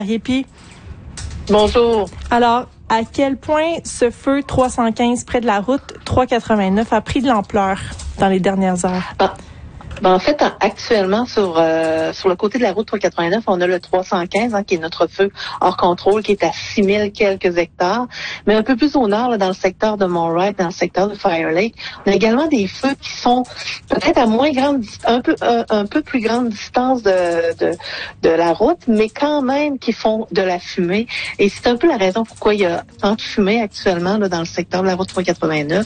Riepi. Bonjour. Alors, à quel point ce feu 315 près de la route 389 a pris de l'ampleur dans les dernières heures? En fait, actuellement, sur le côté de la route 389, on a le 315, qui est notre feu hors contrôle, qui est à 6000 quelques hectares. Mais un peu plus au nord, là, dans le secteur de Mont-Wright, dans le secteur de Fire Lake, on a également des feux qui sont peut-être à moins grande, un peu plus grande distance de la route, mais quand même qui font de la fumée. Et c'est un peu la raison pourquoi il y a tant de fumée actuellement là, dans le secteur de la route 389.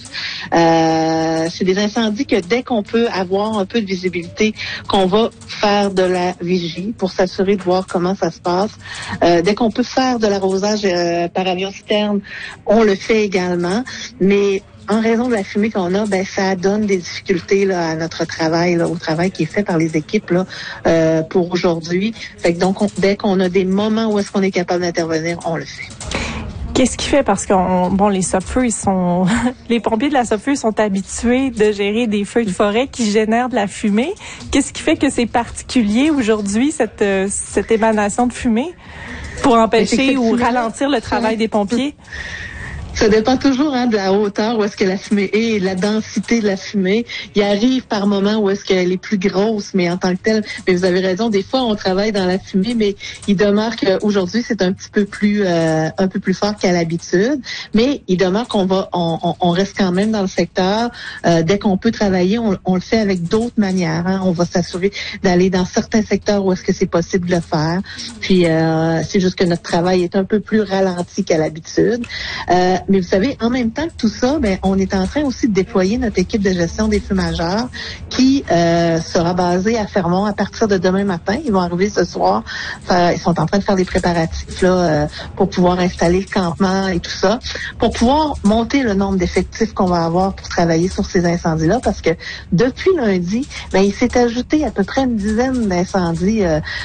C'est des incendies que dès qu'on peut avoir un peu de visibilité, qu'on va faire de la vigie pour s'assurer de voir comment ça se passe. Dès qu'on peut faire de l'arrosage par avion-citerne, on le fait également. Mais en raison de la fumée qu'on a, ça donne des difficultés là, à notre travail, là, au travail qui est fait par les équipes là, pour aujourd'hui. Fait que donc, dès qu'on a des moments où est-ce qu'on est capable d'intervenir, on le fait. Qu'est-ce qui fait? Parce que les SOPFEUS, les pompiers de la SOPFEUS sont habitués de gérer des feux de forêt qui génèrent de la fumée. Qu'est-ce qui fait que c'est particulier aujourd'hui, cette émanation de fumée, pour empêcher ou ralentir le travail des pompiers? Ça dépend toujours de la hauteur où est-ce que la fumée est et de la densité de la fumée. Il arrive par moments où est-ce qu'elle est plus grosse, mais en tant que telle, mais vous avez raison, des fois on travaille dans la fumée, mais il demeure qu'aujourd'hui c'est un petit peu plus fort qu'à l'habitude. Mais il demeure on reste quand même dans le secteur. Dès qu'on peut travailler, on le fait avec d'autres manières. On va s'assurer d'aller dans certains secteurs où est-ce que c'est possible de le faire. Puis c'est juste que notre travail est un peu plus ralenti qu'à l'habitude. Mais vous savez, en même temps que tout ça, on est en train aussi de déployer notre équipe de gestion des feux majeurs qui sera basée à Fermont à partir de demain matin. Ils vont arriver ce soir. Ils sont en train de faire des préparatifs là pour pouvoir installer le campement et tout ça, pour pouvoir monter le nombre d'effectifs qu'on va avoir pour travailler sur ces incendies-là, parce que depuis lundi, il s'est ajouté à peu près une dizaine d'incendies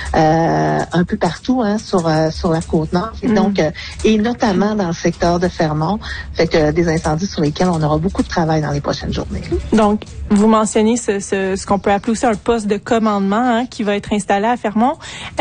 un peu partout sur la Côte-Nord, et donc et notamment dans le secteur de Fermont. Fait que des incendies sur lesquels on aura beaucoup de travail dans les prochaines journées. Donc, vous mentionnez ce qu'on peut appeler aussi un poste de commandement qui va être installé à Fermont.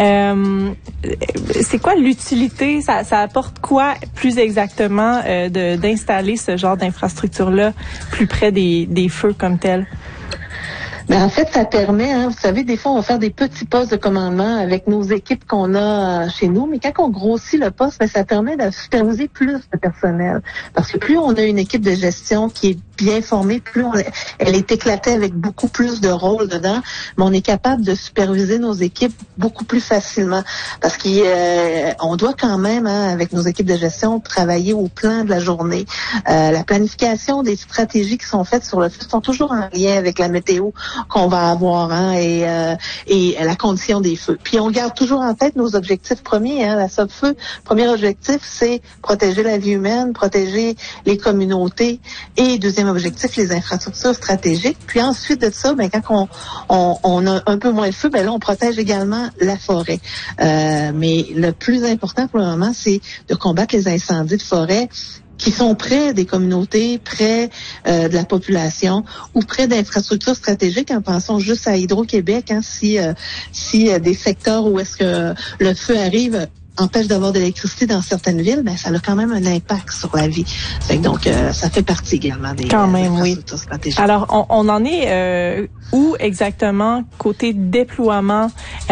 C'est quoi l'utilité? Ça apporte quoi plus exactement d'installer ce genre d'infrastructure-là plus près des feux comme tels? En fait, ça permet, vous savez, des fois, on va faire des petits postes de commandement avec nos équipes qu'on a chez nous, mais quand on grossit le poste, ça permet de superviser plus de personnel. Parce que plus on a une équipe de gestion qui est bien formée, plus elle est éclatée avec beaucoup plus de rôles dedans, mais on est capable de superviser nos équipes beaucoup plus facilement. Parce qu'on doit quand même, avec nos équipes de gestion, travailler au plan de la journée. La planification des stratégies qui sont faites sur le feu sont toujours en lien avec la météo qu'on va avoir et la condition des feux. Puis on garde toujours en tête nos objectifs premiers. La SOPFEUS, premier objectif, c'est protéger la vie humaine, protéger les communautés, et deuxième objectif, les infrastructures stratégiques. Puis ensuite de ça, quand on a un peu moins de feu, là on protège également la forêt. Mais le plus important pour le moment, c'est de combattre les incendies de forêt qui sont près des communautés, près de la population ou près d'infrastructures stratégiques, en pensant juste à Hydro-Québec, si des secteurs où est-ce que le feu arrive empêche d'avoir de l'électricité dans certaines villes, ça a quand même un impact sur la vie. Donc, ça fait partie également des infrastructures stratégiques. Alors, on en est où exactement côté déploiement?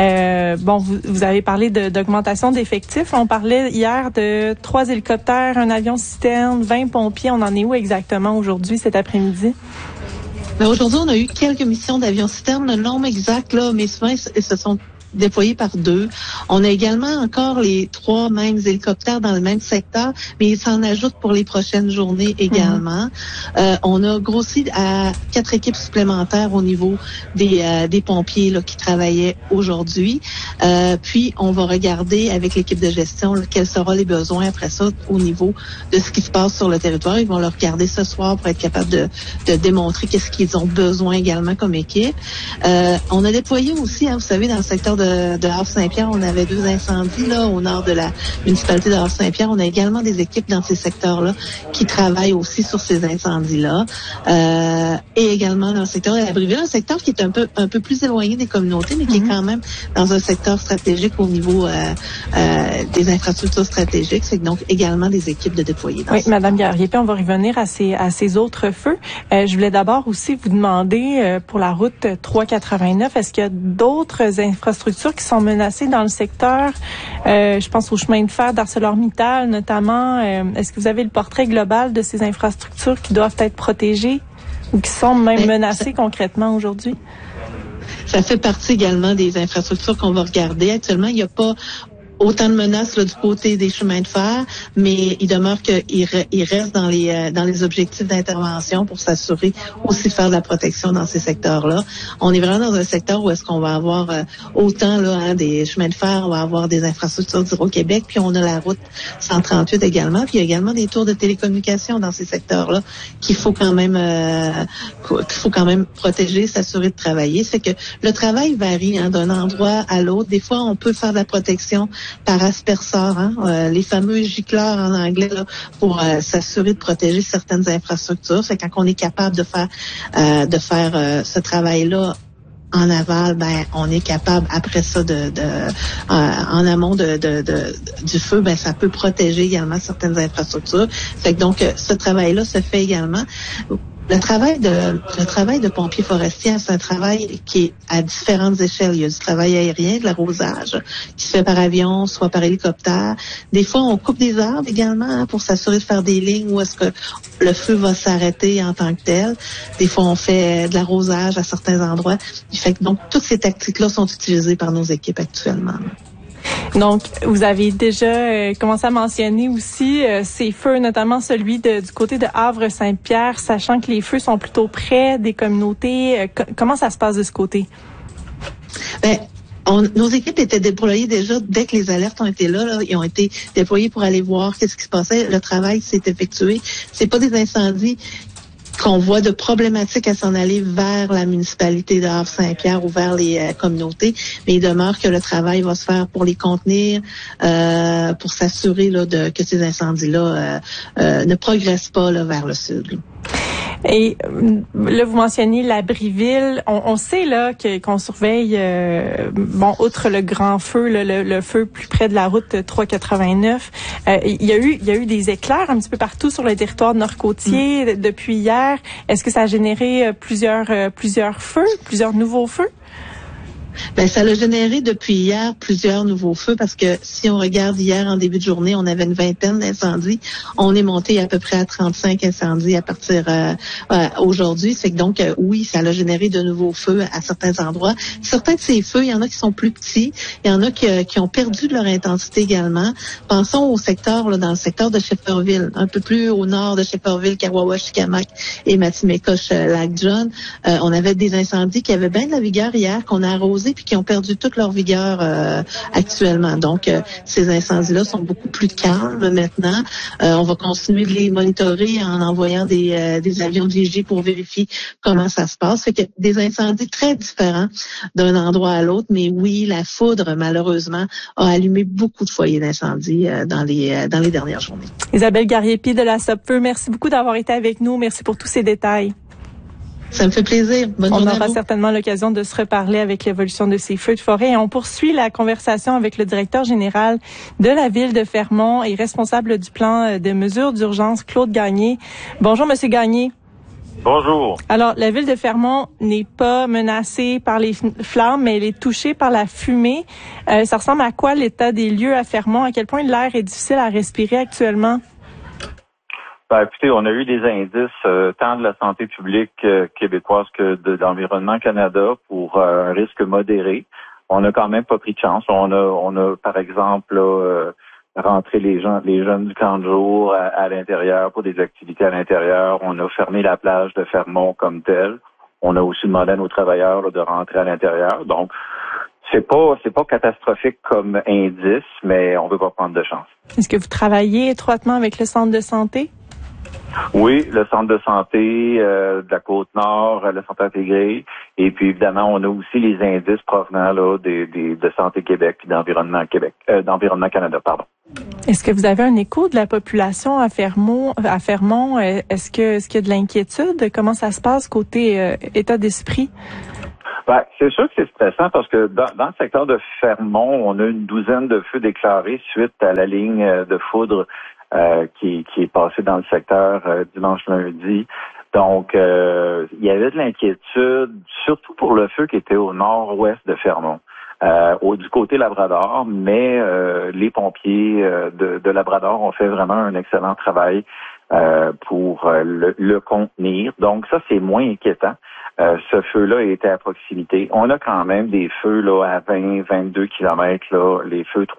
Vous avez parlé d'augmentation d'effectifs. On parlait hier de 3 hélicoptères, un avion-citerne, 20 pompiers. On en est où exactement aujourd'hui, cet après-midi? Aujourd'hui, on a eu quelques missions d'avion-citerne. Le nombre exact, mais souvent, ils se sont déployés par 2. On a également encore les 3 mêmes hélicoptères dans le même secteur, mais ils s'en ajoutent pour les prochaines journées également. On a grossi à 4 équipes supplémentaires au niveau des pompiers qui travaillaient aujourd'hui. Puis, on va regarder avec l'équipe de gestion quels seront les besoins après ça au niveau de ce qui se passe sur le territoire. Ils vont le regarder ce soir pour être capable de démontrer qu'est-ce qu'ils ont besoin également comme équipe. On a déployé aussi, vous savez, dans le secteur de Havre-Saint-Pierre, on avait 2 incendies là au nord de la municipalité de Havre-Saint-Pierre. On a également des équipes dans ces secteurs-là qui travaillent aussi sur ces incendies-là. Et également dans le secteur de la Bréville, un secteur qui est un peu plus éloigné des communautés, mais qui est quand même dans un secteur stratégique au niveau des infrastructures stratégiques. C'est donc également des équipes de déployés. Oui, Madame Garriépé, on va revenir à ces autres feux. Je voulais d'abord aussi vous demander pour la route 389, est-ce qu'il y a d'autres infrastructures qui sont menacées dans le secteur? Je pense au chemin de fer d'ArcelorMittal notamment. Est-ce que vous avez le portrait global de ces infrastructures qui doivent être protégées ou qui sont même menacées concrètement aujourd'hui? Ça fait partie également des infrastructures qu'on va regarder. Actuellement, il n'y a pas autant de menaces là, du côté des chemins de fer, mais il demeure qu'il reste dans les objectifs d'intervention pour s'assurer aussi de faire de la protection dans ces secteurs-là. On est vraiment dans un secteur où est-ce qu'on va avoir autant là des chemins de fer, on va avoir des infrastructures d'Hydro-Québec, puis on a la route 138 également, puis il y a également des tours de télécommunications dans ces secteurs-là qu'il faut quand même protéger, s'assurer de travailler. C'est que le travail varie d'un endroit à l'autre. Des fois, on peut faire de la protection par asperceur, les fameux gicleurs en anglais là, pour s'assurer de protéger certaines infrastructures. C'est quand on est capable de faire ce travail-là en aval, on est capable après ça en amont du feu, ça peut protéger également certaines infrastructures. Fait que donc ce travail-là se fait également. Le travail de pompier forestier, c'est un travail qui est à différentes échelles. Il y a du travail aérien, de l'arrosage, qui se fait par avion, soit par hélicoptère. Des fois, on coupe des arbres également pour s'assurer de faire des lignes où est-ce que le feu va s'arrêter en tant que tel. Des fois, on fait de l'arrosage à certains endroits. Donc, toutes ces tactiques-là sont utilisées par nos équipes actuellement. Donc, vous avez déjà commencé à mentionner aussi ces feux, notamment celui du côté de Havre-Saint-Pierre, sachant que les feux sont plutôt près des communautés. Comment ça se passe de ce côté? Nos équipes étaient déployées déjà dès que les alertes ont été là. Ils ont été déployés pour aller voir qu'est-ce qui se passait. Le travail s'est effectué. C'est pas des incendies qu'on voit de problématiques à s'en aller vers la municipalité de Havre-Saint-Pierre ou vers les communautés, mais il demeure que le travail va se faire pour les contenir, pour s'assurer là, que ces incendies-là ne progressent pas là, vers le sud. Là. Et là, vous mentionnez la Bréville. On sait là qu'on surveille, outre le grand feu, le feu plus près de la route 389. Il y a eu des éclairs un petit peu partout sur le territoire nord-côtier depuis hier. Est-ce que ça a généré plusieurs feux, plusieurs nouveaux feux? Ça l'a généré depuis hier plusieurs nouveaux feux parce que si on regarde hier en début de journée, on avait une vingtaine d'incendies. On est monté à peu près à 35 incendies à partir aujourd'hui. C'est que donc, oui, ça l'a généré de nouveaux feux à certains endroits. Certains de ces feux, il y en a qui sont plus petits. Il y en a qui ont perdu de leur intensité également. Pensons au secteur, là, dans le secteur de Shefferville, un peu plus au nord de Shefferville, Kawawa-Shikamak et Matimekosh-Lac-John. On avait des incendies qui avaient bien de la vigueur hier, qu'on a arrosé puis qui ont perdu toute leur vigueur actuellement. Donc, ces incendies-là sont beaucoup plus calmes maintenant. On va continuer de les monitorer en envoyant des avions de vigie pour vérifier comment ça se passe. Fait que des incendies très différents d'un endroit à l'autre, mais oui, la foudre, malheureusement, a allumé beaucoup de foyers d'incendie dans les dernières journées. Isabelle Garriépé de la SOPFEU, merci beaucoup d'avoir été avec nous. Merci pour tous ces détails. Ça me fait plaisir. Bonne journée à vous. On aura certainement l'occasion de se reparler avec l'évolution de ces feux de forêt. Et on poursuit la conversation avec le directeur général de la ville de Fermont et responsable du plan de mesures d'urgence, Claude Gagné. Bonjour, Monsieur Gagné. Bonjour. Alors, la ville de Fermont n'est pas menacée par les flammes, mais elle est touchée par la fumée. Ça ressemble à quoi l'état des lieux à Fermont? À quel point l'air est difficile à respirer actuellement? Écoutez, on a eu des indices tant de la santé publique québécoise que de l'Environnement Canada pour un risque modéré. On n'a quand même pas pris de chance. On a par exemple rentré les jeunes du camp de jour à l'intérieur pour des activités à l'intérieur. On a fermé la plage de Fermont comme telle. On a aussi demandé à nos travailleurs là, de rentrer à l'intérieur. Donc, c'est pas catastrophique comme indice, mais on veut pas prendre de chance. Est-ce que vous travaillez étroitement avec le centre de santé? Oui, le centre de santé de la Côte-Nord, le centre intégré. Et puis, évidemment, on a aussi les indices provenant là, de Santé Québec et d'Environnement Québec, d'Environnement Canada, pardon. Est-ce que vous avez un écho de la population à Fermont? Est-ce qu'il y a de l'inquiétude? Comment ça se passe côté état d'esprit? Ben, c'est sûr que c'est stressant parce que dans le secteur de Fermont, on a une douzaine de feux déclarés suite à la ligne de foudre qui est passée dans le secteur dimanche-lundi. Donc, il y avait de l'inquiétude, surtout pour le feu qui était au nord-ouest de Fermont. Du côté Labrador, mais les pompiers de Labrador ont fait vraiment un excellent travail pour le contenir. Donc ça, c'est moins inquiétant. Ce feu-là était à proximité. On a quand même des feux là à 20-22 kilomètres, là, les feux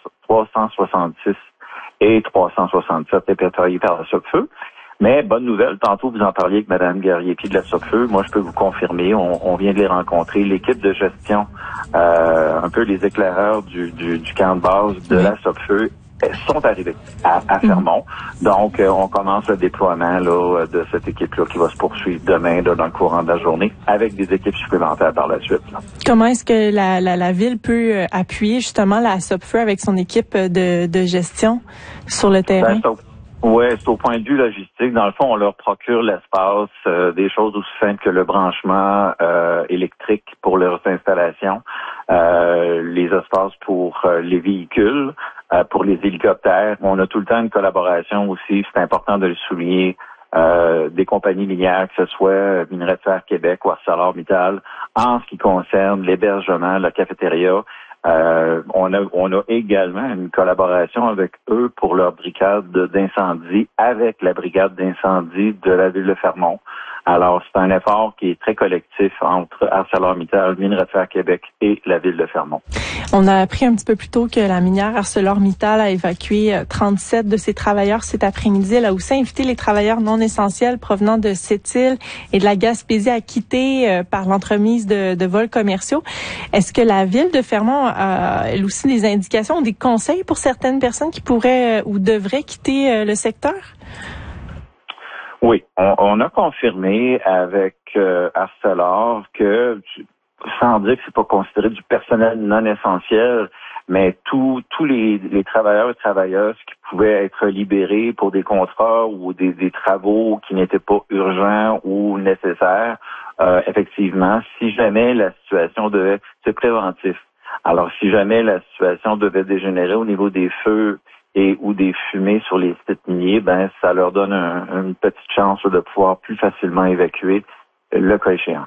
366 et 367 répertoriés par la SOPFEU. Mais bonne nouvelle, tantôt vous en parliez avec Mme Guerrier-Pied de la SOPFEU. Moi, je peux vous confirmer, on vient de les rencontrer. L'équipe de gestion, un peu les éclaireurs du camp de base de la SOPFEU sont arrivés à Fermont. Donc, on commence le déploiement là de cette équipe-là qui va se poursuivre demain là, dans le courant de la journée avec des équipes supplémentaires par la suite. Là. Comment est-ce que la ville peut appuyer justement la SOPFEU avec son équipe de gestion sur le terrain? Oui, c'est au point de vue logistique. Dans le fond, on leur procure l'espace, des choses aussi simples que le branchement électrique pour leurs installations, les espaces pour les véhicules, pour les hélicoptères. On a tout le temps une collaboration aussi, c'est important de le souligner, des compagnies minières, que ce soit Minerais de Fer Québec ou ArcelorMittal, en ce qui concerne l'hébergement, la cafétéria. On a également une collaboration avec eux pour leur brigade d'incendie avec la brigade d'incendie de la ville de Fermont. Alors, c'est un effort qui est très collectif entre ArcelorMittal, Minerais de Fer Québec et la ville de Fermont. On a appris un petit peu plus tôt que la minière ArcelorMittal a évacué 37 de ses travailleurs cet après-midi. Elle a aussi invité les travailleurs non essentiels provenant de Sept-Îles et de la Gaspésie à quitter par l'entremise de vols commerciaux. Est-ce que la ville de Fermont a elle aussi des indications ou des conseils pour certaines personnes qui pourraient ou devraient quitter le secteur? Oui, on a confirmé avec Arcelor que, sans dire que c'est pas considéré du personnel non essentiel, mais tous les travailleurs et travailleuses qui pouvaient être libérés pour des contrats ou des travaux qui n'étaient pas urgents ou nécessaires, effectivement, si jamais la situation devait, c'est préventif. Alors, si jamais la situation devait dégénérer au niveau des feux et ou des fumées sur les sites miniers, ben ça leur donne une petite chance de pouvoir plus facilement évacuer le cas échéant.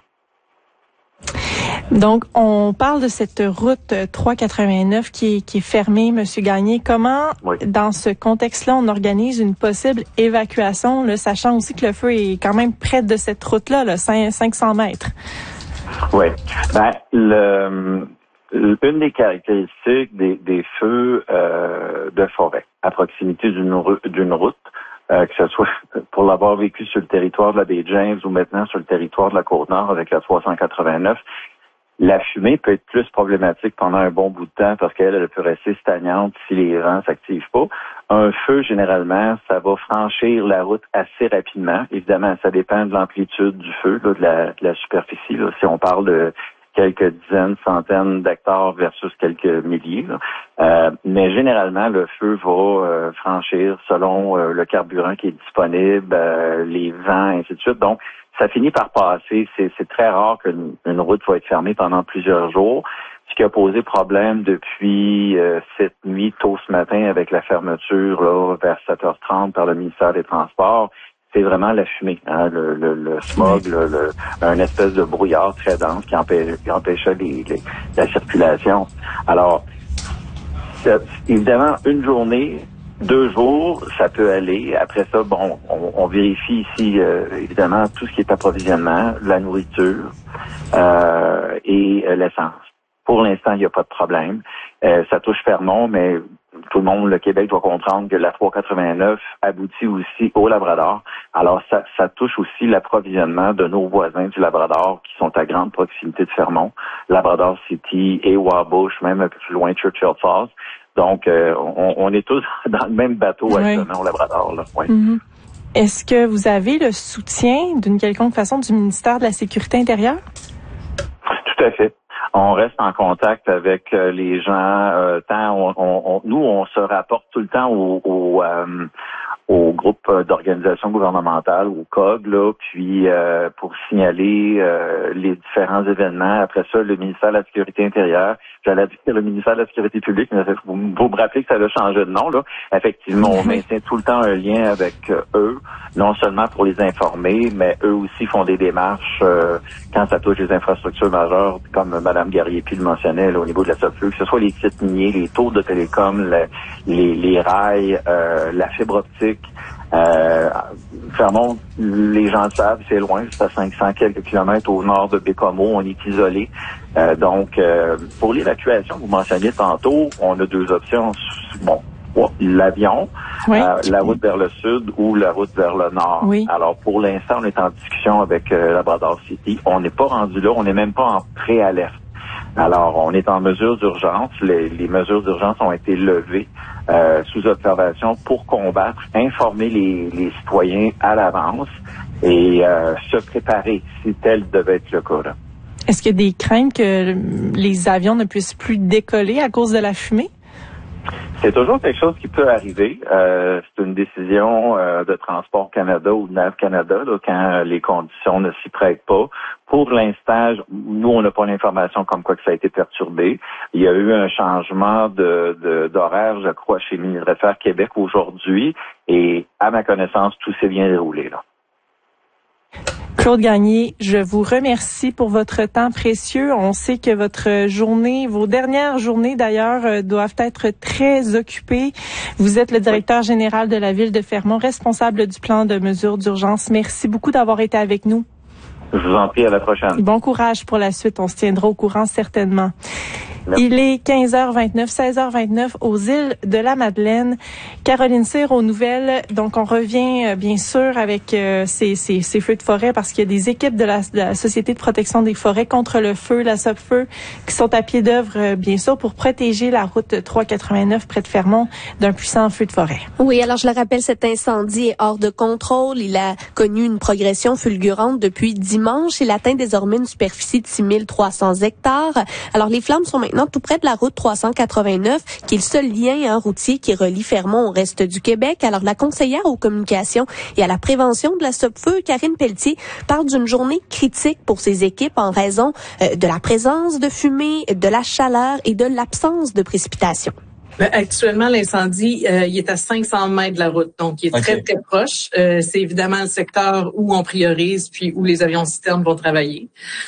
Donc, on parle de cette route 389 qui est fermée, M. Gagné. Comment, dans ce contexte-là, on organise une possible évacuation, là, sachant aussi que le feu est quand même près de cette route-là, là, 500 mètres? Oui. Ben, une des caractéristiques des feux de forêt à proximité d'une route, que ce soit pour l'avoir vécu sur le territoire de la baie James ou maintenant sur le territoire de la Côte-Nord avec la 389, la fumée peut être plus problématique pendant un bon bout de temps parce qu'elle peut rester stagnante si les vents s'activent pas. Un feu, généralement, ça va franchir la route assez rapidement. Évidemment, ça dépend de l'amplitude du feu, là, de la superficie. Là. Si on parle de quelques dizaines, centaines d'hectares versus quelques milliers. Mais généralement, le feu va franchir selon le carburant qui est disponible, les vents, ainsi de suite. Donc, ça finit par passer. C'est très rare qu'une route va être fermée pendant plusieurs jours. Ce qui a posé problème depuis cette nuit, tôt ce matin, avec la fermeture là, vers 7h30 par le ministère des Transports, c'est vraiment la fumée, hein, le smog, un espèce de brouillard très dense qui empêchait la circulation. Alors, évidemment, une journée, 2 jours, ça peut aller. Après ça, bon, on vérifie ici, évidemment, tout ce qui est approvisionnement, la nourriture et l'essence. Pour l'instant, il n'y a pas de problème. Ça touche Fermont, mais tout le monde, le Québec doit comprendre que la 389 aboutit aussi au Labrador. Alors, ça touche aussi l'approvisionnement de nos voisins du Labrador qui sont à grande proximité de Fermont, Labrador City et Wabush, même un peu plus loin, Churchill Falls. Donc, on est tous dans le même bateau actuellement au Labrador. Là. Ouais. Mm-hmm. Est-ce que vous avez le soutien d'une quelconque façon du ministère de la Sécurité intérieure? Tout à fait. On reste en contact avec les gens. Nous, on se rapporte tout le temps au groupe d'organisations gouvernementales, au COG, là, puis pour signaler les différents événements. Après ça, le ministère de la Sécurité intérieure, j'allais dire le ministère de la Sécurité publique, mais vous me rappelez que ça a changé de nom, là. Effectivement, on maintient tout le temps un lien avec eux, non seulement pour les informer, mais eux aussi font des démarches quand ça touche les infrastructures majeures, comme Mme Guerrier-Puis le mentionnait, là, au niveau de la SOPFEU, que ce soit les sites miniers, les tours de télécom, les rails, la fibre optique. Fermont, les gens le savent, c'est loin, c'est à 500 quelques kilomètres au nord de Bécomo, on est isolé. Donc, pour l'évacuation, vous mentionniez tantôt, on a deux options. Bon, l'avion, oui. La route vers le sud ou la route vers le nord. Oui. Alors, pour l'instant, on est en discussion avec Labrador City. On n'est pas rendu là, on n'est même pas en pré-alerte. Alors, on est en mesure d'urgence. Les mesures d'urgence ont été levées sous observation pour combattre, informer les citoyens à l'avance et se préparer si tel devait être le cas. Là. Est-ce qu'il y a des craintes que les avions ne puissent plus décoller à cause de la fumée? C'est toujours quelque chose qui peut arriver. C'est une décision de Transport Canada ou de NAV Canada là, quand les conditions ne s'y prêtent pas. Pour l'instant, nous, on n'a pas l'information comme quoi que ça a été perturbé. Il y a eu un changement d'horaire, je crois, chez Ministre des Affaires Québec aujourd'hui. Et à ma connaissance, tout s'est bien déroulé là. Claude Gagné, je vous remercie pour votre temps précieux. On sait que votre journée, vos dernières journées d'ailleurs, doivent être très occupées. Vous êtes le directeur général de la ville de Fermont, responsable du plan de mesures d'urgence. Merci beaucoup d'avoir été avec nous. Je vous en prie, à la prochaine. Bon courage pour la suite. On se tiendra au courant certainement. Merci. Il est 15h29, 16h29 aux îles de la Madeleine. Caroline Cyr aux nouvelles. Donc, on revient bien sûr avec ces feux de forêt parce qu'il y a des équipes de la Société de protection des forêts contre le feu, la SOPFEU, qui sont à pied d'œuvre, bien sûr, pour protéger la route 389 près de Fermont d'un puissant feu de forêt. Oui, alors je le rappelle, cet incendie est hors de contrôle. Il a connu une progression fulgurante depuis dimanche. Il atteint désormais une superficie de 6300 hectares. Alors, les flammes sont maintenant tout près de la route 389, qui est le seul lien routier qui relie Fermont au reste du Québec. Alors, la conseillère aux communications et à la prévention de la SOPFEU, Karine Pelletier, parle d'une journée critique pour ces équipes en raison de la présence de fumée, de la chaleur et de l'absence de précipitations. Actuellement, l'incendie, il est à 500 mètres de la route, donc il est très, très proche. C'est évidemment le secteur où on priorise, puis où les avions citernes vont travailler.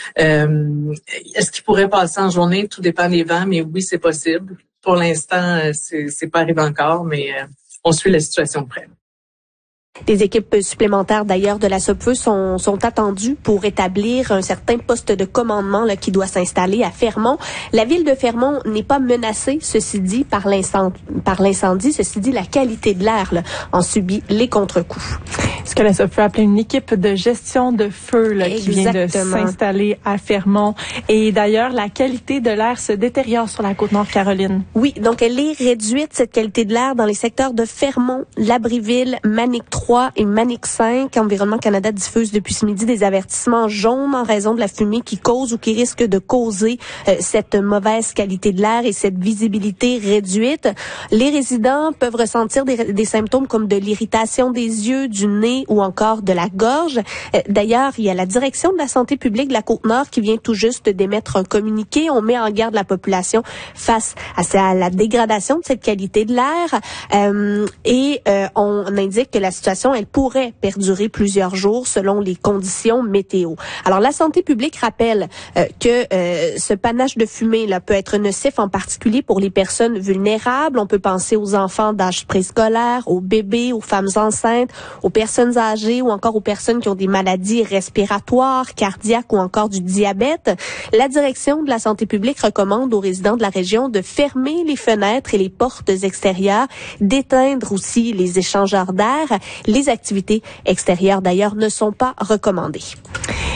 Est-ce qu'il pourrait passer en journée? Tout dépend des vents, mais oui, c'est possible. Pour l'instant, c'est pas arrivé encore, mais on suit la situation de près. Des équipes supplémentaires d'ailleurs de la SOPFEU sont attendues pour établir un certain poste de commandement là, qui doit s'installer à Fermont. La ville de Fermont n'est pas menacée, ceci dit, par l'incendie. Ceci dit, la qualité de l'air là, en subit les contre-coups. Ce que la SOPFEU appelle une équipe de gestion de feu là, qui vient de s'installer à Fermont. Et d'ailleurs, la qualité de l'air se détériore sur la Côte-Nord, Caroline. Oui, donc elle est réduite, cette qualité de l'air, dans les secteurs de Fermont, Labréville, Manic 3 et Manic 5. Environnement Canada diffuse depuis ce midi des avertissements jaunes en raison de la fumée qui cause ou qui risque de causer cette mauvaise qualité de l'air et cette visibilité réduite. Les résidents peuvent ressentir des symptômes comme de l'irritation des yeux, du nez ou encore de la gorge. D'ailleurs, il y a la direction de la santé publique de la Côte-Nord qui vient tout juste d'émettre un communiqué. On met en garde la population face à la dégradation de cette qualité de l'air et on indique que la situation, elle pourrait perdurer plusieurs jours selon les conditions météo. Alors, la santé publique rappelle que ce panache de fumée là peut être nocif, en particulier pour les personnes vulnérables. On peut penser aux enfants d'âge préscolaire, aux bébés, aux femmes enceintes, aux personnes âgées ou encore aux personnes qui ont des maladies respiratoires, cardiaques ou encore du diabète. La direction de la santé publique recommande aux résidents de la région de fermer les fenêtres et les portes extérieures, d'éteindre aussi les échangeurs d'air. Les activités extérieures, d'ailleurs, ne sont pas recommandées.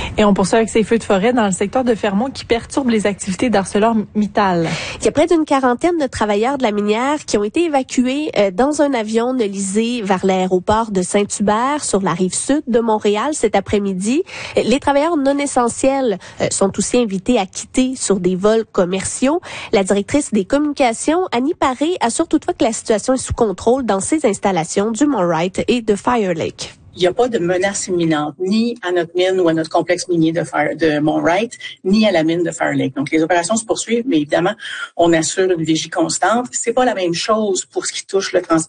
Et on poursuit avec ces feux de forêt dans le secteur de Fermont qui perturbent les activités d'ArcelorMittal. Il y a près d'une quarantaine de travailleurs de la minière qui ont été évacués dans un avion nolisé vers l'aéroport de Saint-Hubert sur la rive sud de Montréal cet après-midi. Les travailleurs non essentiels sont aussi invités à quitter sur des vols commerciaux. La directrice des communications, Annie Paré, assure toutefois que la situation est sous contrôle dans ces installations du Mont Wright et de Fire Lake. Il n'y a pas de menace imminente, ni à notre mine ou à notre complexe minier de Mont Wright, ni à la mine de Fire Lake. Donc, les opérations se poursuivent, mais évidemment, on assure une vigie constante. C'est pas la même chose pour ce qui touche le transport